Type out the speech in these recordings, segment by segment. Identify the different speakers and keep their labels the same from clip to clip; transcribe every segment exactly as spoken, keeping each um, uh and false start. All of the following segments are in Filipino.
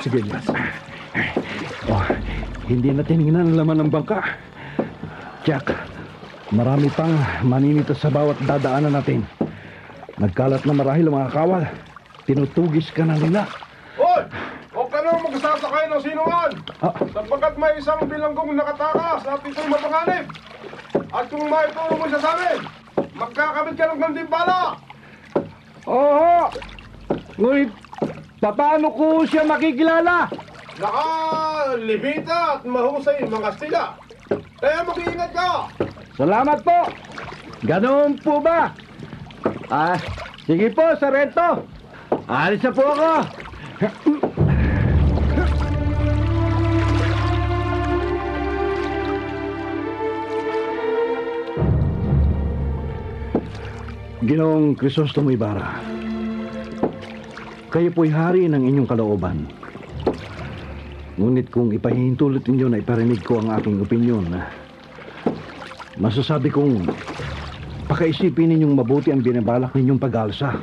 Speaker 1: Sige, Elias.
Speaker 2: Oh, hindi na tinignan ang laman ng bangka. Jack, marami pang maninita sa bawat dadaanan natin. Nagkalat na marahil ang mga kawal. Tinutugis ka na nila.
Speaker 3: Hoy! Huwag ka nang magsasakay ng sinuman!
Speaker 2: Ah.
Speaker 3: Sapagkat may isang bilanggong nakatakas at ito'y mapanganib. At kung maituro mo siya sa amin, magkakabit ka ng gantimpala!
Speaker 2: Oo! Ngunit, paano ko siya makikilala?
Speaker 3: Nakalibita at mahusay mga stila. Kaya mag-iingat ka!
Speaker 2: Salamat po! Ganoon po ba? Ah, sige po, Sarento. Alis na po ako. Ginoong Crisostomo Ibarra, kayo po'y hari ng inyong kalooban. Ngunit kung ipahihintulot ninyo na iparinig ko ang aking opinyon, masasabi kong pakaisipin ninyong mabuti ang binabalak ninyong pag-alsa.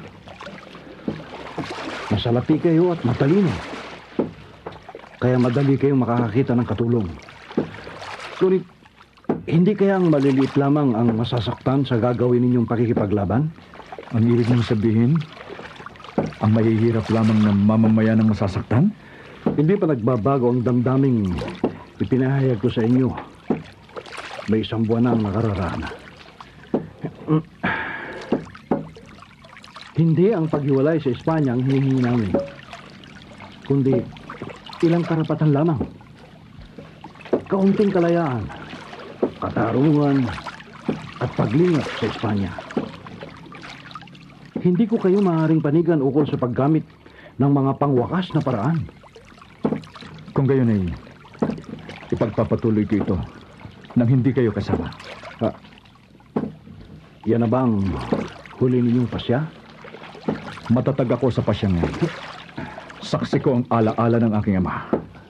Speaker 2: Masalapi kayo at matalino, kaya madali kayong makakakita ng katulong. Ngunit hindi kaya ang maliliit lamang ang masasaktan sa gagawin ninyong pakikipaglaban?
Speaker 1: Ang ibig mong sabihin, ang mahihirap lamang ng mamamayan ng masasaktan?
Speaker 2: Hindi pa nagbabago ang damdaming ipinahayag ko sa inyo. May isang buwan na ang nakararaan. Hindi ang paghiwalay sa Espanya ang hinihingi namin, kundi ilang karapatan lamang. Kaunting kalayaan, katarungan, at paglingap sa Espanya. Hindi ko kayo maaaring panigan ukol sa paggamit ng mga pangwakas na paraan.
Speaker 1: Kung gayon ay ipagpapatuloy ko ito nang hindi kayo kasama.
Speaker 2: Ha? Yan na bang huli ninyong pasya?
Speaker 1: Matatag ako sa pasyang yan. Saksi ko ang alaala ng aking ama.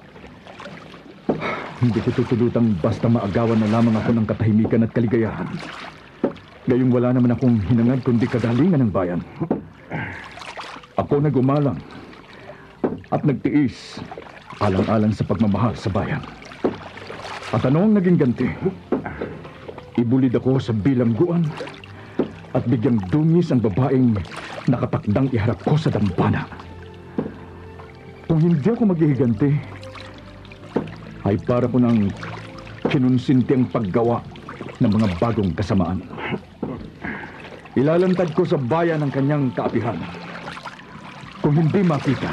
Speaker 1: Hindi ko tutulutang basta maagawan na lamang ako ng katahimikan at kaligayahan. Gayong wala naman akong hinangad kundi kagalingan ng bayan. Ako nagumalang at nagtiis alang-alang sa pagmamahal sa bayan. At ano ang naging ganti? Ibulid ako sa bilangguan at bigyang dungis ang babaeng nakatakdang iharap ko sa dambana. Kung hindi ako maghihiganti, ay para ko nang kinunsinti ang paggawa ng mga bagong kasamaan. Ilalantad ko sa bayan ang kanyang kaapihan. Kung hindi makita,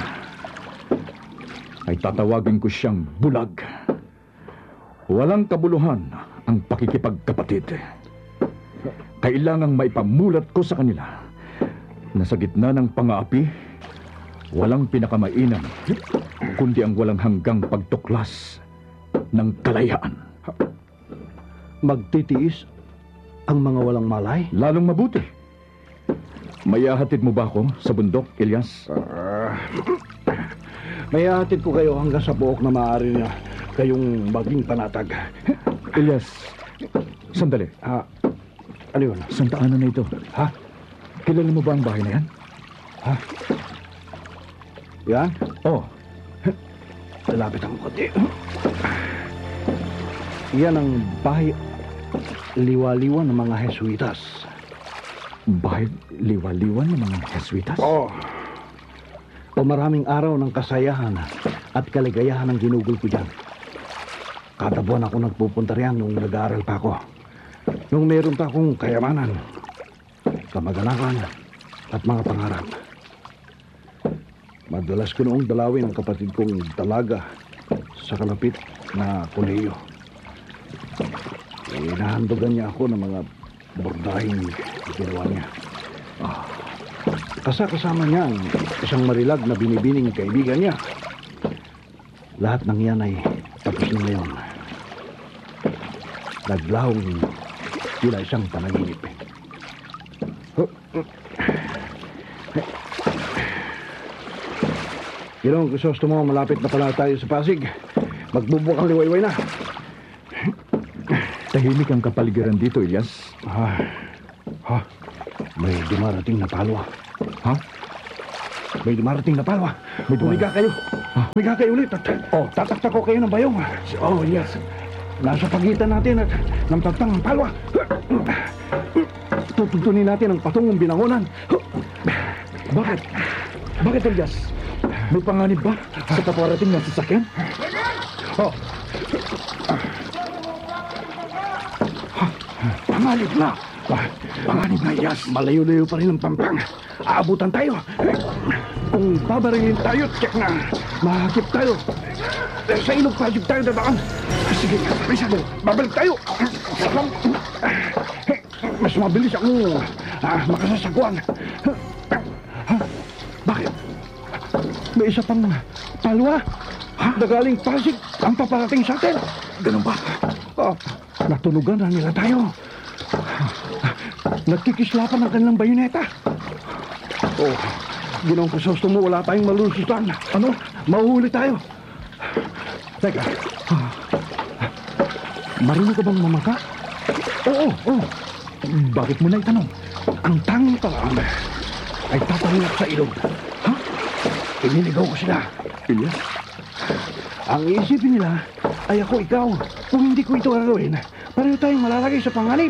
Speaker 1: ay tatawagin ko siyang bulag. Walang kabuluhan ang pakikipagkapatid. Kailangang maipamulat ko sa kanila na sa gitna ng pang-aapi, walang pinakamainam kundi ang walang hanggang pagtuklas ng kalayaan.
Speaker 2: Magtitiis ang mga walang malay?
Speaker 1: Lalong mabuti. Mayahatid mo ba ako sa bundok, Elias?
Speaker 2: Uh, may hatid ko kayo hanggang sa buok na maaari na kayong maging panatag.
Speaker 1: Elias, sandali.
Speaker 2: Ha? Ano yun?
Speaker 1: Saan daanan na ito?
Speaker 2: Ha?
Speaker 1: Kilala mo ba ang bahay na yan?
Speaker 2: Ha? Yan?
Speaker 1: Oo. Oh.
Speaker 2: Lalapit ang konti. Yan ang bahay liwa-liwa ng mga Jesuitas.
Speaker 1: Bahay liwa-liwa ng mga Jesuitas?
Speaker 2: Oo. Oh. Pamaraming araw ng kasayahan at kaligayahan ang ginugol ko dyan. Kada buwan ako nagpupunta riyan nung nag-aaral pa ako. Nung meron pa akong kayamanan, kamag-anakan at mga pangarap. Madalas ko noong dalawin ang kapatid kong dalaga sa kalapit na koleyo. Inahandogan niya ako ng mga bordahing ginawa niya. Ah, kasakasama niya ang isang marilag na binibining kaibigan niya. Lahat ng yan ay tapos na ngayon. Naglahong tila isang panaginip. Ginoong Crisostomo, malapit na pala tayo sa Pasig. Magbubuk ang liwayway na.
Speaker 1: Tahimik ang kapaligiran dito, Elias.
Speaker 2: Ha? Ha? May dumarating na palwa.
Speaker 1: Ha?
Speaker 2: May dumarating na palwa. May dumiga kayo.
Speaker 1: Ha?
Speaker 2: Miga kayo ulit at
Speaker 1: Oh.
Speaker 2: tataktak ko kayo ng bayong.
Speaker 1: Oh, yes.
Speaker 2: Nasa pagitan natin at ng tagtang ng palwa. Tutuntunin natin ang patungong binangonan.
Speaker 1: Bakit? Bakit, Elias? May panganib ba sa paparating ng sasakyan?
Speaker 2: Oh. Pangalip na.
Speaker 1: Panganib na, Elias.
Speaker 2: Malayo-layo pa rin ang pampang. Aabutan tayo. Kung babarilin tayo, check na. Mahakip tayo. Sa ilog project tayo dadaan. Sige, bisa mo. Babalik tayo. Mas mabilis akong ah, makasasagwan. Bakit? May isa pang palwa. Nagaling Pasig ang paparating sa atin.
Speaker 1: Ganun ba?
Speaker 2: Oh, natulugan na nila tayo. Nagkikislapan ang kanilang bayoneta. Oh, Ginoong Krisostomo, wala tayong malusutan. Ano? Mahuhuli tayo. Teka. Marunong ka bang mamaka? Oo, oo.
Speaker 1: Bakit mo na itanong?
Speaker 2: Ang tanging paraan ay tatangilak sa ilog. Ha? Iniligaw ko sila.
Speaker 1: Elias?
Speaker 2: Ang iisipin nila ay ako ikaw. Kung hindi ko ito gagawin, pareho tayong malalagay sa panganib.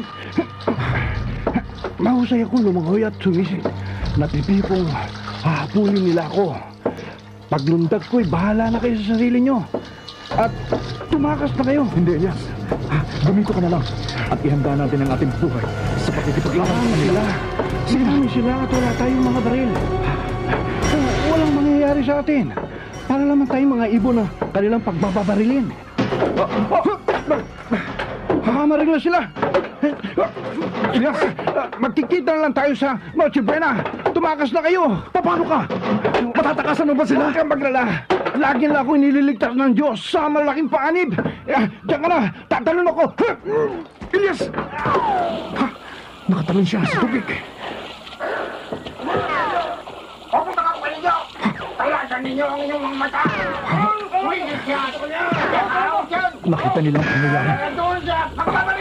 Speaker 2: Mahusay akong lumangoy at sumisid. Natipipong hahapulin nila ako. Paglundag ko'y bahala na kayo sa sarili nyo. At tumakas na kayo.
Speaker 1: Hindi, Elias. Gumito ka na lang at ihanda natin ang ating buhay sa pakikipaglaban sa
Speaker 2: Marami
Speaker 1: kanila.
Speaker 2: sila. Marami sila at wala tayong mga baril. Oh, walang mangyayari sa atin. Para naman tayong mga ibon na kanilang pagbababarilin. Mamamaril na sila. Elias, magkikita na lang tayo sa Noche Buena. Tumakas na kayo. Paano ka?
Speaker 1: Matatakasan mo ba sila?
Speaker 2: Huwag kang maglala. Lagi na ako iniligtas ng Diyos sa malaking panganib. Eh, diyan ka na. Tatalon ako.
Speaker 1: Elias! Ha? Nakatalon siya sa tubig.
Speaker 4: Huwag mga kapalinyo! Talagan ninyo ang inyong mga mata! Uy, siya!
Speaker 1: Nakita nila ang nangyayari.
Speaker 4: Doon siya! Pagbabalin!